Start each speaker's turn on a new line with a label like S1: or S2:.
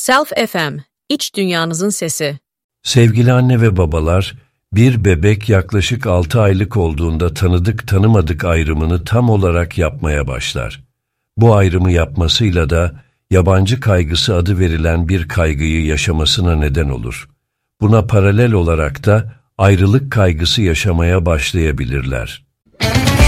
S1: Self FM, İç Dünyanızın Sesi.
S2: Sevgili anne ve babalar, bir bebek yaklaşık 6 aylık olduğunda tanıdık tanımadık ayrımını tam olarak yapmaya başlar. Bu ayrımı yapmasıyla da yabancı kaygısı adı verilen bir kaygıyı yaşamasına neden olur. Buna paralel olarak da ayrılık kaygısı yaşamaya başlayabilirler.